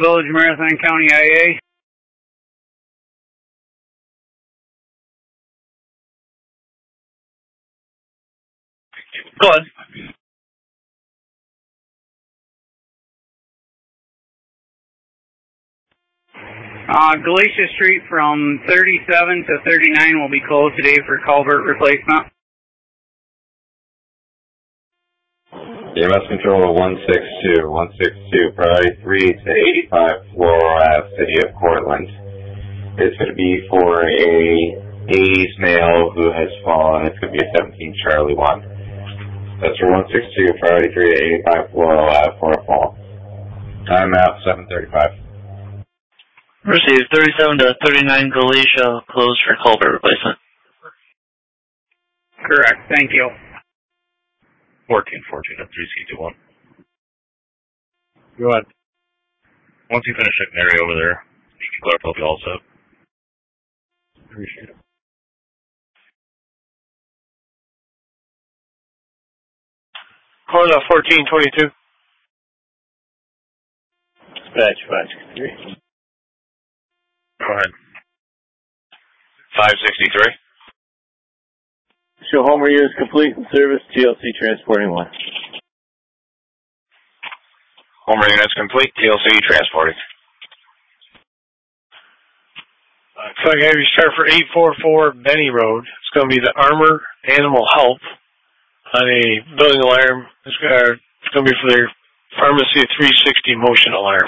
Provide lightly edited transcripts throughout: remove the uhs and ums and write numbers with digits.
Village, Marathon County, IA. Go ahead. Galatia Street from 37 to 39 will be closed today for culvert replacement. EMS control 162, 162, priority 3 to 85 Floral Ave, City of Cortland. It's going to be for a 80s male who has fallen. It's going to be a 17 Charlie 1. That's for 162, priority 3 to 85 Floral Ave for a fall. Time out 7:35. Received 37 to 39 Galatia closed for culvert replacement. Correct, thank you. 1414 at 3C21. Go ahead. Once you finish checking the area over there, you can clarify if you all set. Appreciate it. Calling out 1422. Dispatch 563. Go ahead. 563. Show home reuse complete and service, TLC transporting 1. Home units complete, TLC transporting. So I have you start for 844 Benny Road. It's going to be the Armor Animal Help on a building alarm. It's going to be for their Pharmacy 360 motion alarm.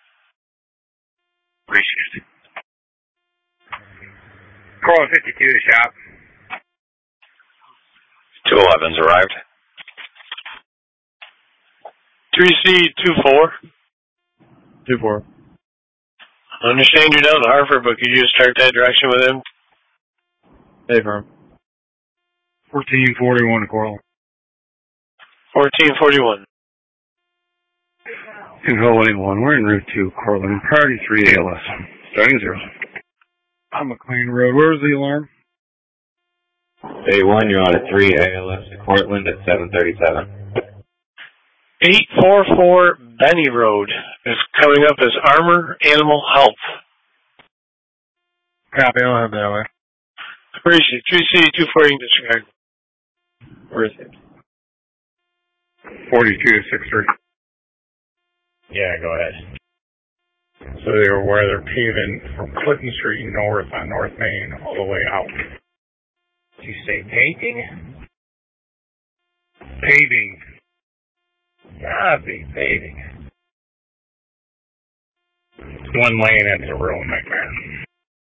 360. Call 52 to shop. 211's arrived. 3C24. 24. I understand you're down to Hartford, but could you just start that direction with him? Hey, firm. 1441 to Cortland. 1441. Control 81. We're en route to Cortland. Priority 3 ALS. Starting 0. On McLean Road. Where's the alarm? A1, you're on a 3 ALS to Cortland at 7:37. 844 Benny Road is coming up as Armor Animal Help. Copy, I'll have that way. Appreciate it. 3C24 disregard. Where is it? 4263. Yeah, go ahead. So they're where they're paving from Clinton Street north on North Main all the way out. Did you say paving? Paving. Paving. One lane, that's a real nightmare.